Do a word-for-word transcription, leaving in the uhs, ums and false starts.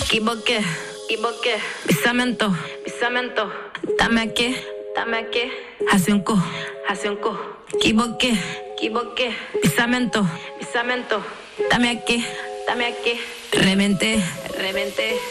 Equivoqué, equivoqué. Pisamento, pisamento. Dame aquí, dame aquí. Hace un co, hace un co. Equivoqué, equivoqué. Pisamento, pisamento. Dame aquí, dame aquí. Reventé, reventé.